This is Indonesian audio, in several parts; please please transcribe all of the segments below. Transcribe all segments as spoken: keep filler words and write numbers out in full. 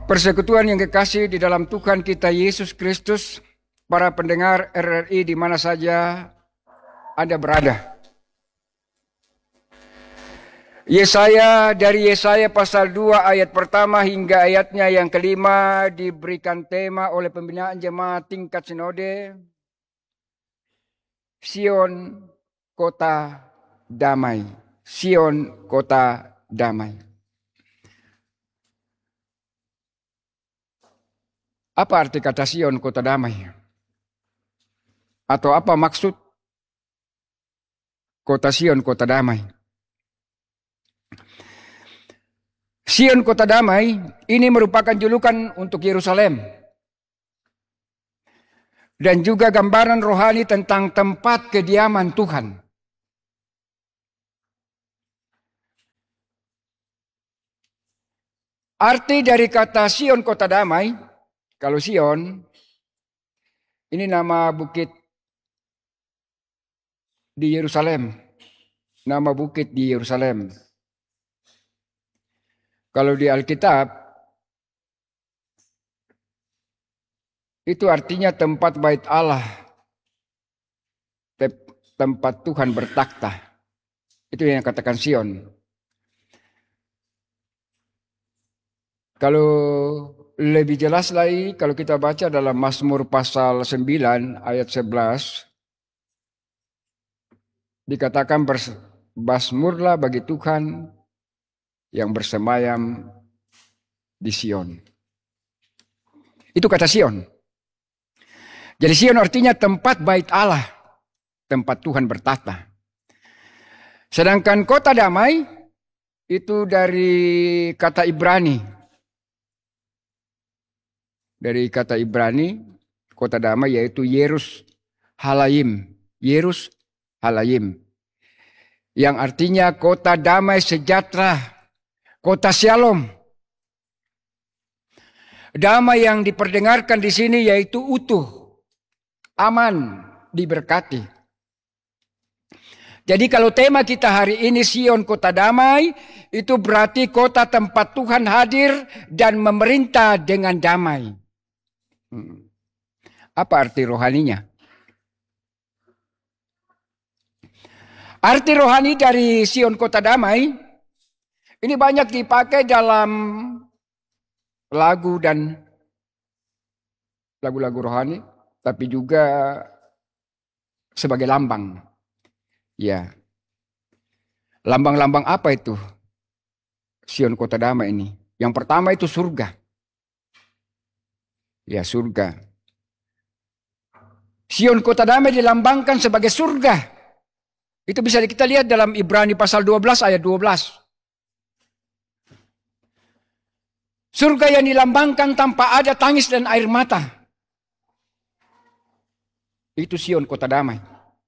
Persekutuan yang kekasih di dalam Tuhan kita Yesus Kristus, para pendengar R R I di mana saja Anda berada. Yesaya, dari Yesaya pasal dua ayat pertama hingga ayatnya yang kelima diberikan tema oleh pembinaan jemaat tingkat sinode, Sion kota damai. Sion kota damai. Apa arti kata Sion kota damai? Atau apa maksud kota Sion kota damai? Sion kota damai ini merupakan julukan untuk Yerusalem. Dan juga gambaran rohani tentang tempat kediaman Tuhan. Arti dari kata Sion kota damai, kalau Sion, ini nama bukit di Yerusalem. Nama bukit di Yerusalem. Kalau di Alkitab, itu artinya tempat bait Allah. Tempat Tuhan bertakhta. Itu yang katakan Sion. Kalau lebih jelas lagi, kalau kita baca dalam Mazmur pasal sembilan ayat sebelas, dikatakan bermazmurlah bagi Tuhan yang bersemayam di Sion. Itu kata Sion. Jadi Sion artinya tempat bait Allah, tempat Tuhan bertahta. Sedangkan kota damai itu dari kata Ibrani. Dari kata Ibrani, kota damai yaitu Yerus Halayim. Yerus Halayim. Yang artinya kota damai sejahtera. Kota Shalom. Damai yang diperdengarkan di sini yaitu utuh. Aman, diberkati. Jadi kalau tema kita hari ini Sion kota damai, itu berarti kota tempat Tuhan hadir dan memerintah dengan damai. Hmm. Apa arti rohaninya? Arti rohani dari Sion kota damai ini banyak dipakai dalam lagu dan lagu-lagu rohani, tapi juga sebagai lambang. Ya. Lambang-lambang apa itu? Sion kota damai ini. Yang pertama itu surga. Ya, surga. Sion kota damai dilambangkan sebagai surga. Itu bisa kita lihat dalam Ibrani pasal dua belas ayat dua belas. Surga yang dilambangkan tanpa ada tangis dan air mata. Itu Sion kota damai.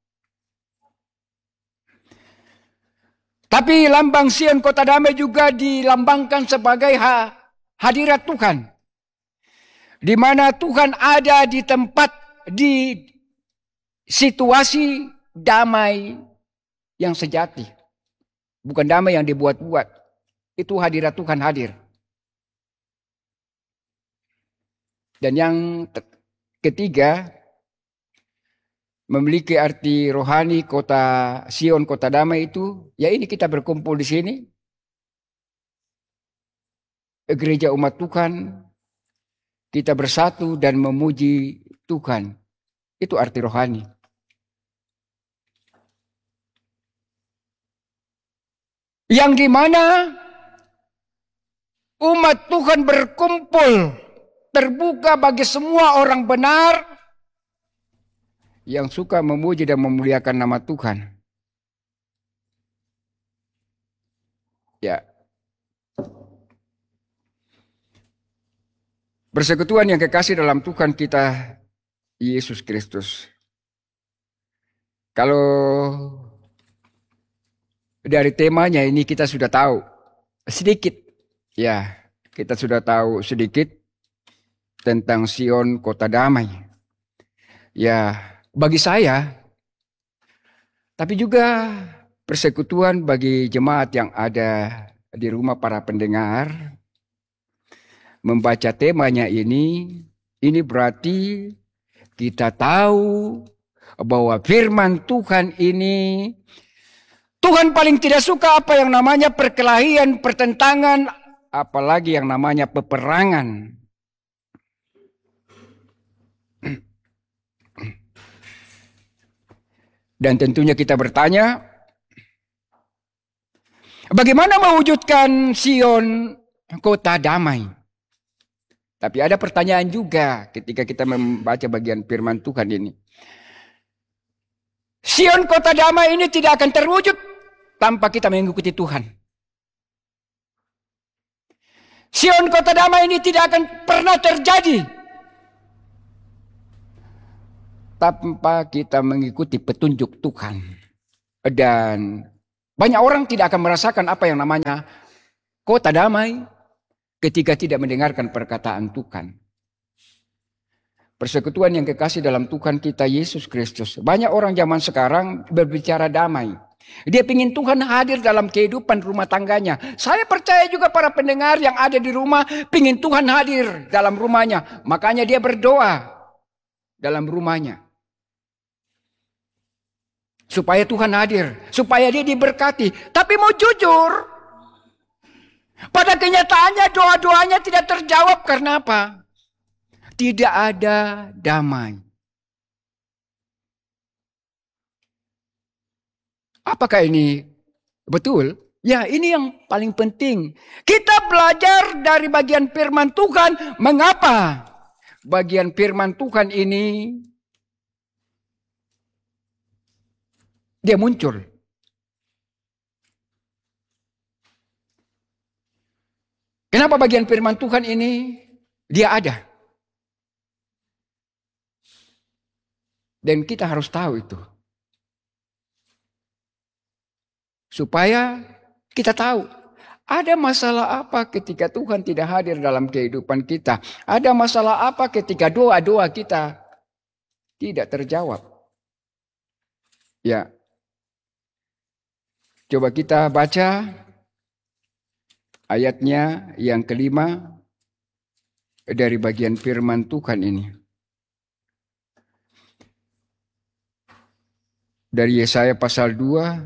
Tapi lambang Sion kota damai juga dilambangkan sebagai hadirat Tuhan. Di mana Tuhan ada di tempat, di situasi damai yang sejati. Bukan damai yang dibuat-buat. Itu hadirat Tuhan hadir. Dan yang ketiga, memiliki arti rohani kota Sion, kota damai itu, ya ini kita berkumpul di sini. Gereja umat Tuhan, kita bersatu dan memuji Tuhan. Itu arti rohani. Yang dimana umat Tuhan berkumpul, terbuka bagi semua orang benar, yang suka memuji dan memuliakan nama Tuhan. Ya. Persekutuan yang kekasih dalam Tuhan kita Yesus Kristus. Kalau dari temanya ini kita sudah tahu sedikit. Ya, kita sudah tahu sedikit tentang Sion kota damai. Ya, bagi saya, tapi juga persekutuan bagi jemaat yang ada di rumah para pendengar, membaca temanya ini, ini berarti kita tahu bahwa firman Tuhan ini, Tuhan paling tidak suka apa yang namanya perkelahian, pertentangan, apalagi yang namanya peperangan. Dan tentunya kita bertanya, bagaimana mewujudkan Sion kota damai? Tapi ada pertanyaan juga ketika kita membaca bagian firman Tuhan ini. Sion kota damai ini tidak akan terwujud tanpa kita mengikuti Tuhan. Sion kota damai ini tidak akan pernah terjadi tanpa kita mengikuti petunjuk Tuhan. Dan banyak orang tidak akan merasakan apa yang namanya kota damai ketika tidak mendengarkan perkataan Tuhan. Persekutuan yang kekasih dalam Tuhan kita Yesus Kristus. Banyak orang zaman sekarang berbicara damai. Dia ingin Tuhan hadir dalam kehidupan rumah tangganya. Saya percaya juga para pendengar yang ada di rumah ingin Tuhan hadir dalam rumahnya. Makanya dia berdoa dalam rumahnya. Supaya Tuhan hadir, supaya dia diberkati. Tapi mau jujur, pada kenyataannya doa-doanya tidak terjawab karena apa? Tidak ada damai. Apakah ini betul? Ya, ini yang paling penting. Kita belajar dari bagian firman Tuhan. Mengapa bagian firman Tuhan ini dia muncul? Kenapa bagian firman Tuhan ini dia ada? Dan kita harus tahu itu. Supaya kita tahu ada masalah apa ketika Tuhan tidak hadir dalam kehidupan kita. Ada masalah apa ketika doa-doa kita tidak terjawab. Ya. Coba kita baca ayatnya yang kelima dari bagian firman Tuhan ini. Dari Yesaya pasal dua,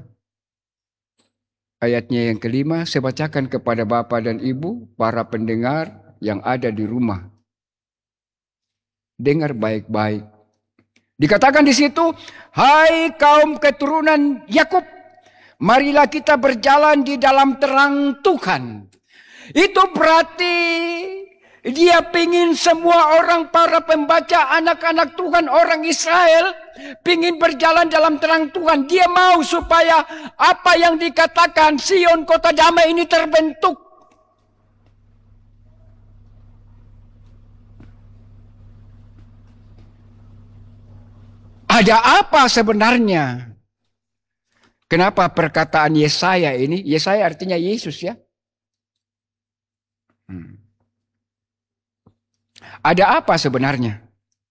ayatnya yang kelima, saya bacakan kepada Bapak dan Ibu, para pendengar yang ada di rumah. Dengar baik-baik. Dikatakan di situ, hai kaum keturunan Yakub, marilah kita berjalan di dalam terang Tuhan. Itu berarti dia pingin semua orang, para pembaca, anak-anak Tuhan, orang Israel, pingin berjalan dalam terang Tuhan. Dia mau supaya apa yang dikatakan Sion kota damai ini terbentuk. Ada apa sebenarnya? Kenapa perkataan Yesaya ini? Yesaya artinya Yesus ya. Hmm. Ada apa sebenarnya?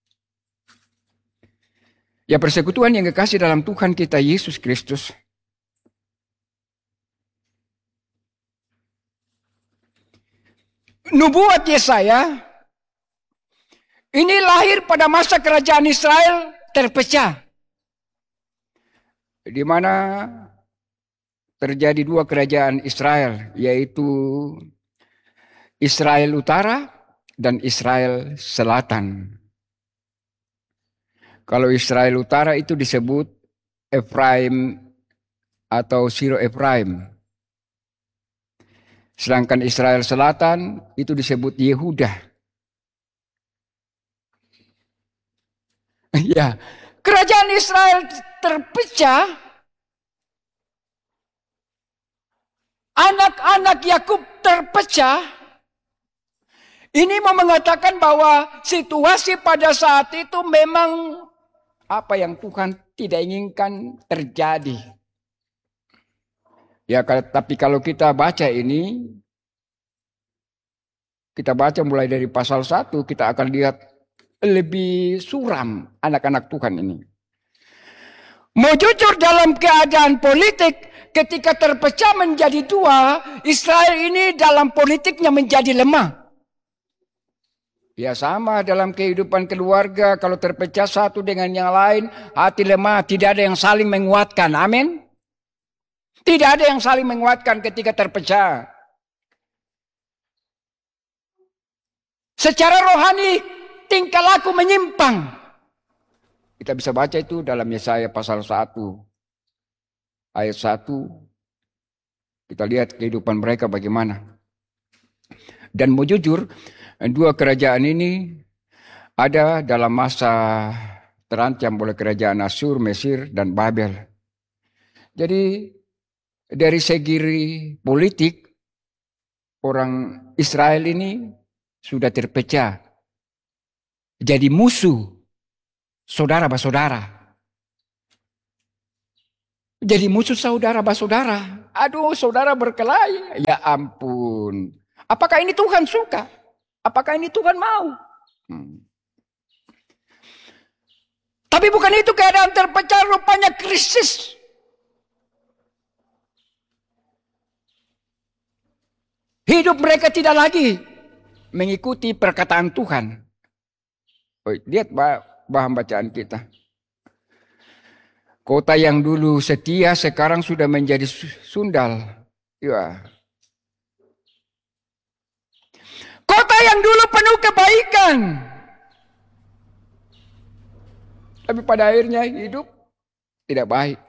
Ya, persekutuan yang kekasih dalam Tuhan kita Yesus Kristus. Nubuat Yesaya ini lahir pada masa kerajaan Israel terpecah. Di mana terjadi dua kerajaan Israel, yaitu Israel Utara dan Israel Selatan. Kalau Israel Utara itu disebut Efraim atau Siro Efraim. Sedangkan Israel Selatan itu disebut Yehuda. Ya, kerajaan Israel terpecah. Anak-anak Yakub terpecah. Ini mau mengatakan bahwa situasi pada saat itu memang apa yang Tuhan tidak inginkan terjadi. Ya, tapi kalau kita baca ini, kita baca mulai dari pasal satu, kita akan lihat lebih suram anak-anak Tuhan ini. Mau jujur dalam keadaan politik, ketika terpecah menjadi dua, Israel ini dalam politiknya menjadi lemah. Ya sama dalam kehidupan keluarga, kalau terpecah satu dengan yang lain, hati lemah, tidak ada yang saling menguatkan. Amin. Tidak ada yang saling menguatkan ketika terpecah. Secara rohani, tingkah laku menyimpang. Kita bisa baca itu dalam Yesaya pasal satu. Ayat satu. Kita lihat kehidupan mereka bagaimana. Dan mau jujur, dua kerajaan ini ada dalam masa terancam oleh kerajaan Asyur, Mesir, dan Babel. Jadi dari segi politik, orang Israel ini sudah terpecah. Jadi musuh saudara-saudara. Jadi musuh saudara-saudara. Aduh, saudara berkelahi. Ya ampun. Apakah ini Tuhan suka? Apakah ini Tuhan mau? Hmm. Tapi bukan itu keadaan terpecah, rupanya krisis. Hidup mereka tidak lagi mengikuti perkataan Tuhan. Oh, lihat bahan bacaan kita. Kota yang dulu setia sekarang sudah menjadi sundal. Ya. Kota yang dulu penuh kebaikan, tapi pada akhirnya hidup tidak baik.